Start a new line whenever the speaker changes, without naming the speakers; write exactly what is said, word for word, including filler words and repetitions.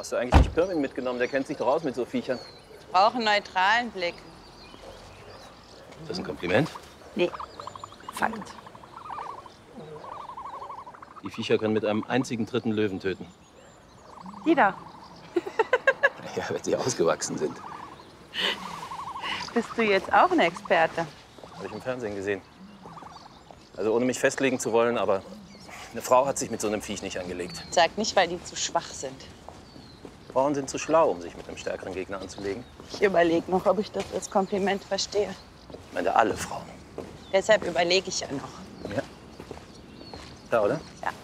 hast du eigentlich nicht Pirmin mitgenommen? Der kennt sich doch aus mit so Viechern.
Ich brauche einen neutralen Blick.
Ist das ein Kompliment?
Nee, Fakt.
Die Viecher können mit einem einzigen dritten Löwen töten.
Die da.
Ja, wenn sie ausgewachsen sind.
Bist du jetzt auch ein Experte?
Habe ich im Fernsehen gesehen. Also ohne mich festlegen zu wollen, aber eine Frau hat sich mit so einem Viech nicht angelegt.
Sag nicht, weil die zu schwach sind.
Frauen sind zu schlau, um sich mit einem stärkeren Gegner anzulegen.
Ich überlege noch, ob ich das als Kompliment verstehe.
Ich meine, alle Frauen.
Deshalb überlege ich ja noch.
Ja. Da, oder?
Ja.